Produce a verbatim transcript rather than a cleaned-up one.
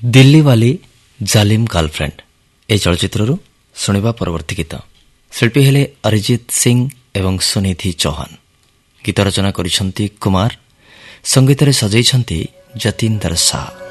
ଦିଲ୍ଲୀୱାଲି ଜାଲିମ girlfriend ଏହି ଚଳଚ୍ଚିତ୍ରରୁ ଶୁଣିବା ପରବର୍ତ୍ତୀ ଗୀତ। ଶିଳ୍ପୀ ହେଲେ ଅରିଜିତ ସିଂ ଏବଂ ସୁନିଧି ଚୌହାନ। ଗୀତ ରଚନା କରିଛନ୍ତି କୁମାର, ସଙ୍ଗୀତରେ ସଜେଇଛନ୍ତି ଯତୀନ୍ଦ୍ର ଶାହ।